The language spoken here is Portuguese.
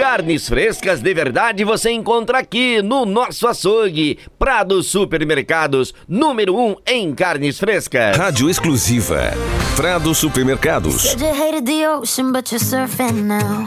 Carnes frescas de verdade você encontra aqui no nosso açougue. Prado Supermercados, número 1 em carnes frescas. Rádio exclusiva Prado Supermercados. Said you hated the ocean, but you're surfing now.